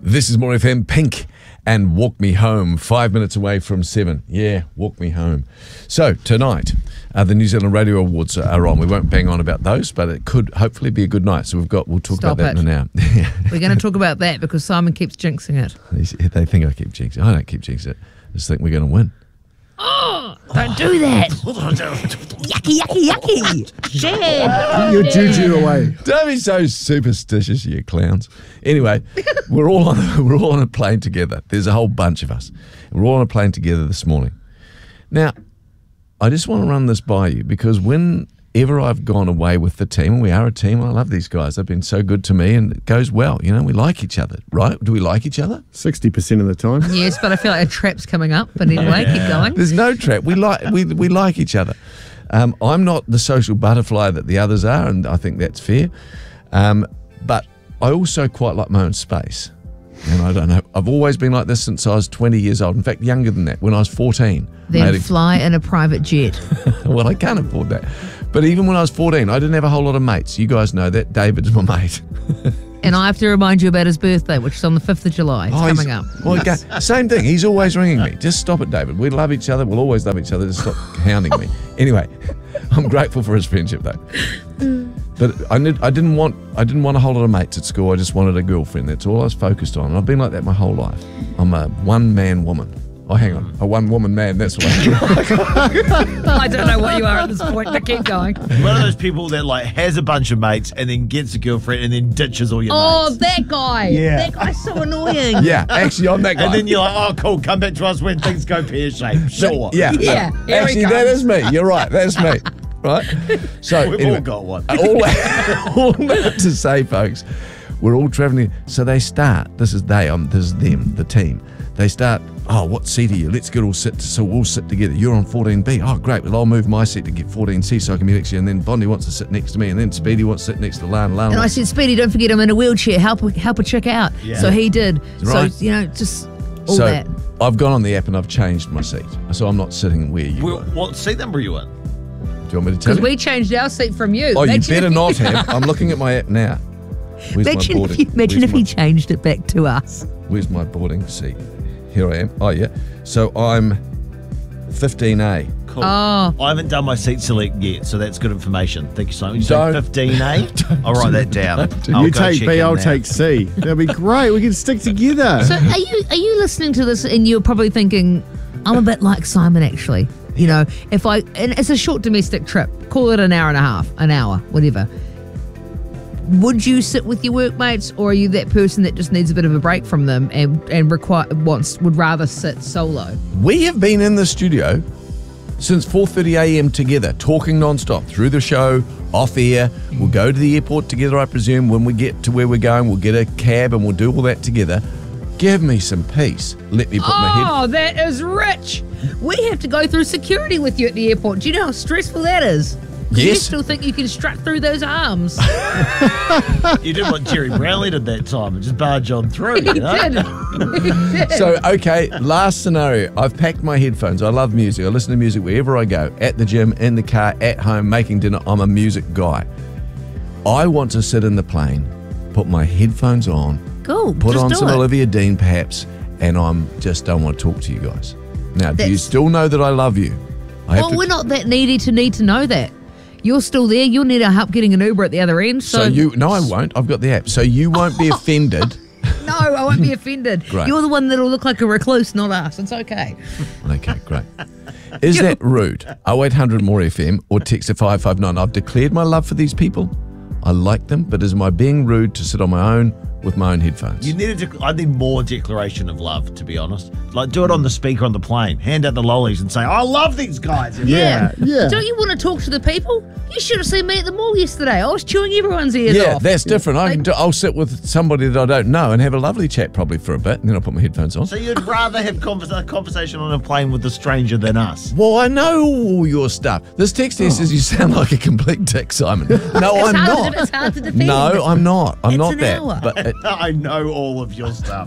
This is More FM, Pink and Walk Me Home, 5 minutes away from 7. Yeah, Walk Me Home. So tonight, the New Zealand Radio Awards are on. We won't bang on about those, but it could hopefully be a good night. So we'll talk about that in an hour. We're going to talk about that because Simon keeps jinxing it. They think I keep jinxing it. I don't keep jinxing it. I just think we're going to win. Oh, don't do that. Yucky, yucky, yucky. Shad. Your juju away. Don't be so superstitious, you clowns. Anyway, we're all on a plane together. There's a whole bunch of us. We're all on a plane together this morning. Now, I just want to run this by you because whenever I've gone away with the team, and we are a team, I love these guys. They've been so good to me, and it goes well. You know, we like each other, right? Do we like each other? 60% of the time. Yes, but I feel like a trap's coming up. But anyway, keep going. There's no trap. We like each other. I'm not the social butterfly that the others are, and I think that's fair. But I also quite like my own space. And I don't know, I've always been like this since I was 20 years old. In fact, younger than that, when I was 14. Then fly in a private jet. Well, I can't afford that. But even when I was 14, I didn't have a whole lot of mates. You guys know that. David's my mate. And I have to remind you about his birthday, which is on the 5th of July. It's coming up. Well, same thing. He's always ringing me. Just stop it, David. We love each other. We'll always love each other. Just stop hounding me. Anyway, I'm grateful for his friendship, though. But I didn't want a whole lot of mates at school. I just wanted a girlfriend. That's all I was focused on. And I've been like that my whole life. I'm a one-man woman. Oh, hang on. A one-woman man, that's what I don't know what you are at this point, but keep going. One of those people that has a bunch of mates and then gets a girlfriend and then ditches all your mates. Oh, that guy. Yeah. That guy's so annoying. Yeah, actually, I'm that guy. And then you're like, oh, cool, come back to us when things go pear-shaped. Sure. Yeah. Actually, that is me. You're right. That's me. Right? So We've all got one. all that to say, folks, we're all travelling. So they start, this is them, the team. They start, oh, what seat are you? Let's get all sit, so we'll sit together. You're on 14B. Oh, great. Well, I'll move my seat to get 14C so I can be next to you. And then Bondi wants to sit next to me. And then Speedy wants to sit next to Lana. And I said, Speedy, don't forget I'm in a wheelchair. Help a chick out. Yeah. So he did. Right. So, just all that. I've gone on the app and I've changed my seat. So I'm not sitting where you were. What seat number are you in? Do you want me to tell you? Because we changed our seat from you. Oh, you better not have. I'm looking at my app now. Imagine if he changed it back to us. Where's my boarding seat? Here I am. Oh, yeah. So I'm 15A. Cool. Oh. I haven't done my seat select yet, so that's good information. Thank you so much. You say 15A? I'll write that down. You take B, I'll take C. That'll be great. We can stick together. So are you listening to this and you're probably thinking, I'm a bit like Simon, actually. You know, and it's a short domestic trip, call it an hour and a half, an hour, whatever. Would you sit with your workmates, or are you that person that just needs a bit of a break from them and would rather sit solo? We have been in the studio since 4:30 a.m. together, talking non-stop through the show, off air. We'll go to the airport together, I presume. When we get to where we're going, we'll get a cab and we'll do all that together. Give me some peace. Let me put my head... Oh, that is rich. We have to go through security with you at the airport. Do you know how stressful that is? Yes. You still think you can strut through those arms? You did what Jerry Brownlee did that time and just barge on through. He did. So, okay, last scenario. I've packed my headphones. I love music. I listen to music wherever I go. At the gym, in the car, at home, making dinner. I'm a music guy. I want to sit in the plane, put my headphones on, cool. Put on some Olivia Dean perhaps, and just don't want to talk to you guys. Now, do you still know that I love you? We're not that needy to need to know that. You're still there. You'll need our help getting an Uber at the other end. No, I won't. I've got the app. So you won't be offended. No, I won't be offended. Great. You're the one that'll look like a recluse, not us. It's okay. Okay, great. Is that rude? 0800 More FM or text to 559. I've declared my love for these people. I like them, but is my being rude to sit on my own with my own headphones? I need more declaration of love, to be honest. Like, do it on the speaker on the plane. Hand out the lollies and say, I love these guys. Yeah. Don't you want to talk to the people? You should have seen me at the mall yesterday. I was chewing everyone's ears off. Yeah, that's different. I'll sit with somebody that I don't know and have a lovely chat probably for a bit, and then I'll put my headphones on. So you'd rather have a conversation on a plane with a stranger than us? Well, I know all your stuff. This text here says you sound like a complete dick, Simon. No, I'm not. It's hard to defend. No, I'm not. I'm not an that. hour. But I know all of your stuff.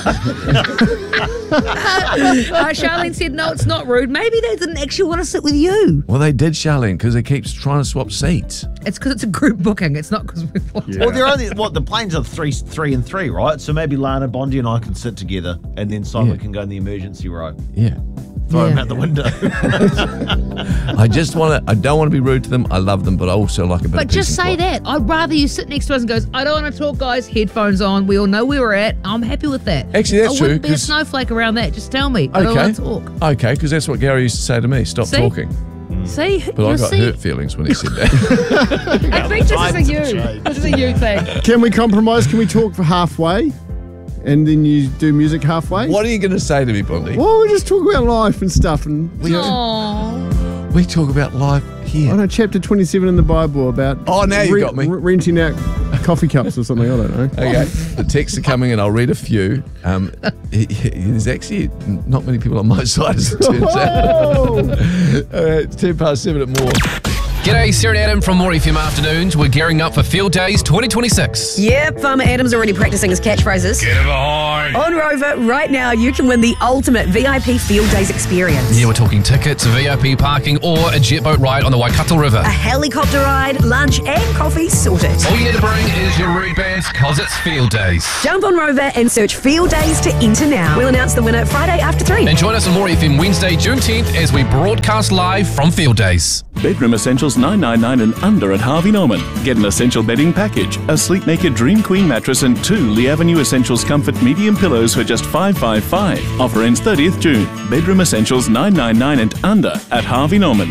Charlene said, no, it's not rude. Maybe they didn't actually want to sit with you. Well, they did, Charlene, because they keeps trying to swap seats. It's because it's a group booking. It's not because we want to. Well, they're only the planes are three and three, right? So maybe Lana, Bondi, and I can sit together, and then Simon can go in the emergency row. Yeah. Throw him Yeah. out the window. I don't want to be rude to them. I love them, but I also like a bit But of peace just and say quiet. that. I'd rather you sit next to us and goes, I don't want to talk, guys. Headphones on. We all know where we're at. I'm happy with that. Actually, that's I true, wouldn't be a 'cause- snowflake around that. Just tell me. I don't want to talk. Okay, because that's what Gary used to say to me. Stop See? talking. See? But I You'll got see. hurt feelings when he said that. I think this is a Times have you. changed. This is a you thing. Can we compromise? Can we talk for halfway? And then you do music halfway? What are you going to say to me, Bondi? Well, we just talk about life and stuff. And Aww. We talk about life I here. know, chapter 27 in the Bible about Oh, now you got me. renting out coffee cups or something. I don't know. Okay, the texts are coming in. I'll read a few. There's actually not many people on my side, as it turns out. It's 7:10 at Moore. G'day, Sarah and Adam from More FM Afternoons. We're gearing up for Field Days 2026. Yep, Farmer Adam's already practicing his catchphrases. Get behind. On Rover, right now you can win the ultimate VIP Field Days experience. Yeah, we're talking tickets, VIP parking, or a jet boat ride on the Waikato River. A helicopter ride, lunch and coffee sorted. All you need to bring is your rude bands, cause it's Field Days. Jump on Rover and search Field Days to enter now. We'll announce the winner Friday after 3. And join us on More FM Wednesday, June 10th as we broadcast live from Field Days. Bedroom Essentials $9.99 and under at Harvey Norman. Get an essential bedding package, a Sleepmaker Dream Queen mattress and 2 Lee Avenue Essentials Comfort medium pillows for just $555. Offer ends 30th June. Bedroom Essentials $9.99 and under at Harvey Norman.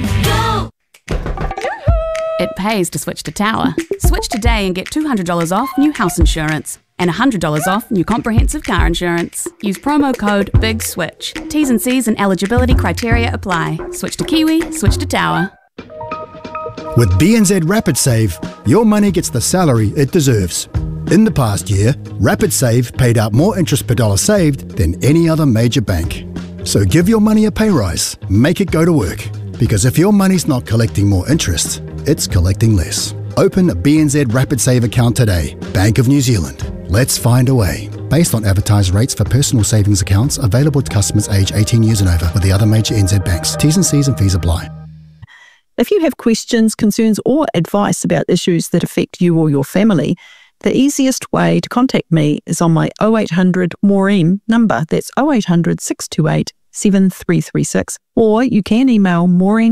It pays to switch to Tower. Switch today and get $200 off new house insurance and $100 off new comprehensive car insurance. Use promo code BIGSWITCH. T's and C's and eligibility criteria apply. Switch to Kiwi, switch to Tower. With BNZ Rapid Save, your money gets the salary it deserves. In the past year, Rapid Save paid out more interest per dollar saved than any other major bank. So give your money a pay rise, make it go to work. Because if your money's not collecting more interest, it's collecting less. Open a BNZ Rapid Save account today. Bank of New Zealand. Let's find a way. Based on advertised rates for personal savings accounts available to customers aged 18 years and over with the other major NZ banks. T's and C's and fees apply. If you have questions, concerns or advice about issues that affect you or your family, the easiest way to contact me is on my 0800 Maureen number. That's 0800 628 7336. Or you can email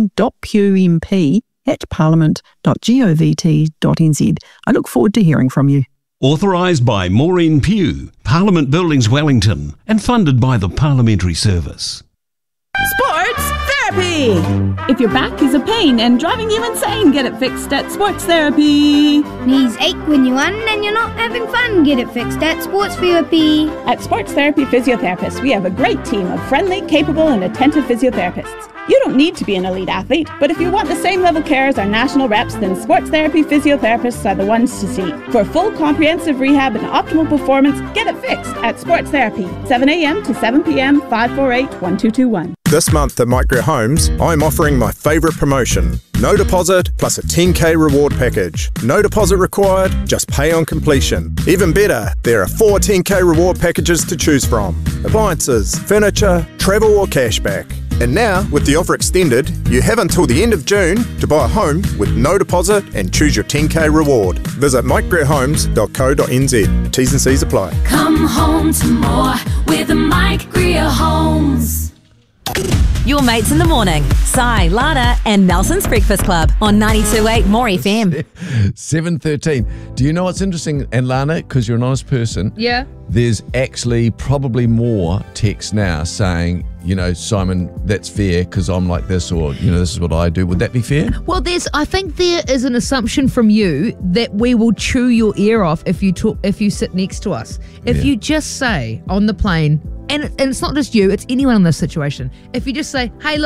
maureen.pewmp@parliament.govt.nz. I look forward to hearing from you. Authorised by Maureen Pugh, Parliament Buildings Wellington, and funded by the Parliamentary Service. Sports Therapy! If your back is a pain and driving you insane, get it fixed at Sports Therapy. Knees ache when you run and you're not having fun, get it fixed at Sports Therapy. At Sports Therapy Physiotherapists, we have a great team of friendly, capable and attentive physiotherapists. You don't need to be an elite athlete, but if you want the same level care as our national reps, then Sports Therapy Physiotherapists are the ones to see. For full comprehensive rehab and optimal performance, get it fixed at Sports Therapy, 7 a.m. to 7 p.m, 548-1221. This month at Micro Homes, I'm offering my favourite promotion. No deposit plus a 10k reward package. No deposit required, just pay on completion. Even better, there are 4 10k reward packages to choose from. Appliances, furniture, travel or cashback. And now, with the offer extended, you have until the end of June to buy a home with no deposit and choose your 10k reward. Visit micegreerhomes.co.nz. T's and C's apply. Come home to more with Mike Greer Homes. Your mates in the morning. Si, Lana and Nelson's Breakfast Club on 92.8 More FM. 7:13. Do you know what's interesting, and Lana, because you're an honest person, Yeah. there's actually probably more texts now saying, you know, Simon, that's fair because I'm like this, or, you know, this is what I do. Would that be fair? Well, I think there is an assumption from you that we will chew your ear off if you sit next to us. If you just say on the plane, and it's not just you, it's anyone in this situation. If you just say, hey, look,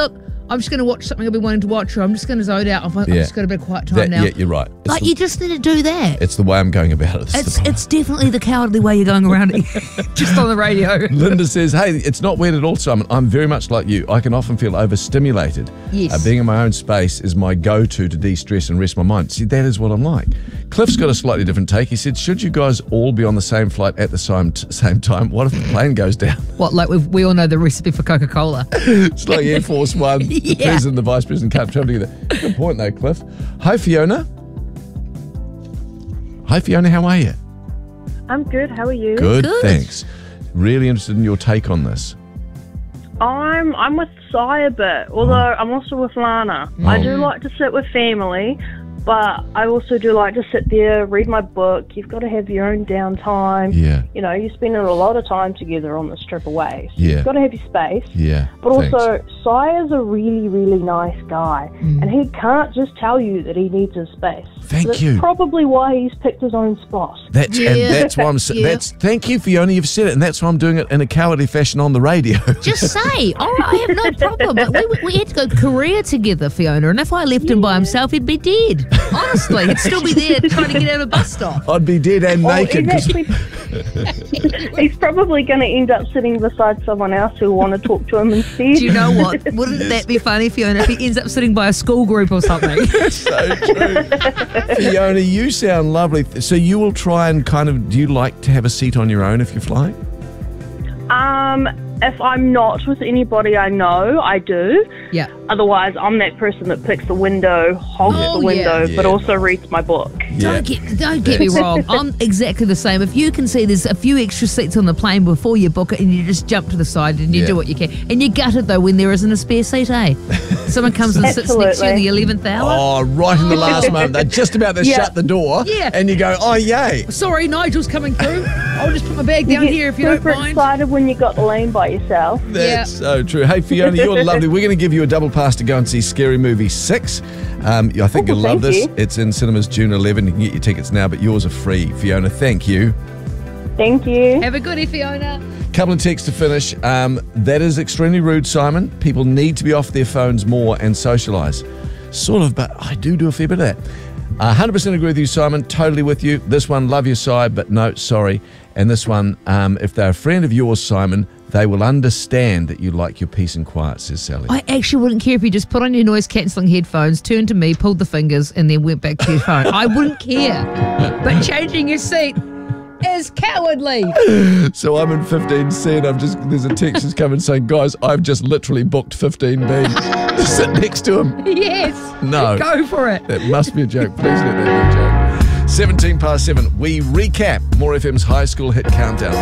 I'm just going to watch something I've been wanting to watch, or I'm just going to zone out. I've just got a bit of quiet time now. Yeah, you're right. Like, you just need to do that. It's the way I'm going about it. It's definitely the cowardly way you're going around it, just on the radio. Linda says, hey, it's not weird at all, Simon. I'm very much like you. I can often feel overstimulated. Yes. Being in my own space is my go-to to de-stress and rest my mind. See, that is what I'm like. Cliff's got a slightly different take. He said, should you guys all be on the same flight at the same time? What if the plane goes down? What, like we all know the recipe for Coca-Cola? It's like Air Force One, the president and the vice president can't travel together. Good point though, Cliff. Hi, Fiona. Hi, Fiona. How are you? I'm good. How are you? Good, thanks. Really interested in your take on this. I'm with Sai a bit, although I'm also with Lana. I do like to sit with family, but I also do like to sit there, read my book. You've got to have your own downtime. Yeah. You know, you're spending a lot of time together on this trip away. So Yeah. You've got to have your space. Yeah. But also, Sai is a really, really nice guy, and he can't just tell you that he needs his space. Thank That's you. probably why he's picked his own spot. That's why I'm. Thank you, Fiona. You've said it, and that's why I'm doing it in a cowardly fashion on the radio. Just say, all right, I have no problem. But we had to go to Korea together, Fiona, and if I left him by himself, he'd be dead. Honestly, he'd still be there trying to get out of a bus stop. I'd be dead and naked. He's probably going to end up sitting beside someone else who will want to talk to him instead. Do you know what? Wouldn't that be funny, Fiona, if he ends up sitting by a school group or something? So true. Fiona, you sound lovely. So you will try and do you like to have a seat on your own if you're flying? If I'm not with anybody I know, I do. Yeah. Otherwise, I'm that person that picks the window, hogs the window, but also reads my book. Don't get me wrong. I'm exactly the same. If you can see there's a few extra seats on the plane before you book it, and you just jump to the side and you do what you can, and you gut it though when there isn't a spare seat, eh? Someone comes and sits next to you in the 11th hour. Oh, right in the last moment. They're just about to shut the door. Yeah. And you go, oh, yay. Sorry, Nigel's coming through. I'll just put my bag down here if you don't mind. Excited when you got the lane by yourself. That's so true. Hey, Fiona, you're lovely. We're going to give you a double pass to go and see Scary Movie 6. I think you'll love this. It's in cinemas June 11. You can get your tickets now, but yours are free. Fiona, thank you. Thank you. Have a goodie, Fiona. Couple of texts to finish. That is extremely rude, Simon. People need to be off their phones more and socialise. Sort of, but I do a fair bit of that. 100% agree with you, Simon. Totally with you. This one, love your side, but no, sorry. And this one, if they're a friend of yours, Simon, they will understand that you like your peace and quiet, says Sally. I actually wouldn't care if you just put on your noise-cancelling headphones, turned to me, pulled the fingers, and then went back to your phone. I wouldn't care. But changing your seat is cowardly. So I'm in 15C and there's a text that's coming saying, guys, I've just literally booked 15B to sit next to him. Yes. No. Go for it. That must be a joke. Please let that be a joke. 17 past 7. We recap More FM's High School Hit Countdown.